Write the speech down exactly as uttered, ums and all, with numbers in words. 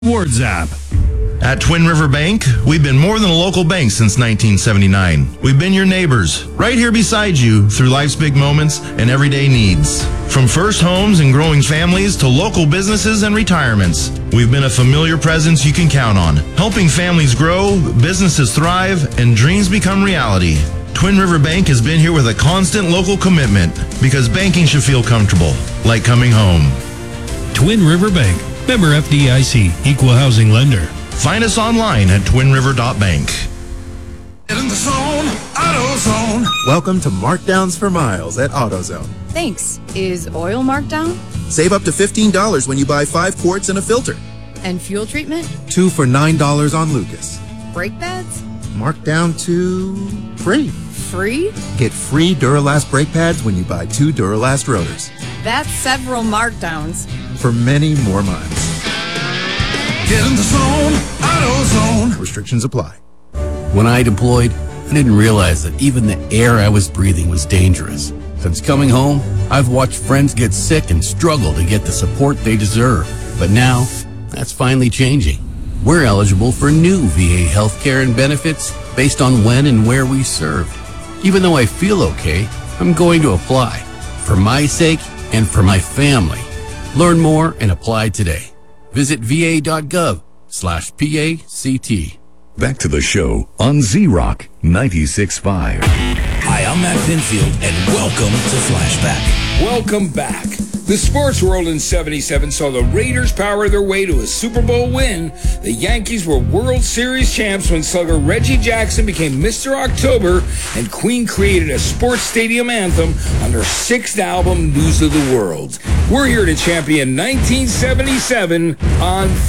Rewards app. At Twin River Bank, we've been more than a local bank since nineteen seventy-nine. We've been your neighbors, right here beside you through life's big moments and everyday needs. From first homes and growing families to local businesses and retirements, we've been a familiar presence you can count on, helping families grow, businesses thrive, and dreams become reality. Twin River Bank has been here with a constant local commitment because banking should feel comfortable, like coming home. Twin River Bank. Member F D I C. Equal housing lender. Find us online at twin river dot bank. Get in the zone, AutoZone. Welcome to Markdowns for Miles at AutoZone. Thanks. Is oil marked down? Save up to fifteen dollars when you buy five quarts and a filter. And fuel treatment? Two for nine dollars on Lucas. Brake pads? Marked down to free. Free? Get free Duralast brake pads when you buy two Duralast rotors. That's several markdowns. For many more miles. Get in the zone, AutoZone. Restrictions apply. When I deployed, I didn't realize that even the air I was breathing was dangerous. Since coming home, I've watched friends get sick and struggle to get the support they deserve. But now, that's finally changing. We're eligible for new V A healthcare and benefits based on when and where we served. Even though I feel okay, I'm going to apply. For my sake and for my family. Learn more and apply today. Visit va.gov slash PACT. Back to the show on Z-Rock ninety-six point five. Hi, I'm Matt Pinfield, and welcome to Flashback. Welcome back. The sports world in seventy-seven saw the Raiders power their way to a Super Bowl win. The Yankees were World Series champs when slugger Reggie Jackson became Mister October, and Queen created a sports stadium anthem on their sixth album, News of the World. We're here to champion nineteen seventy-seven on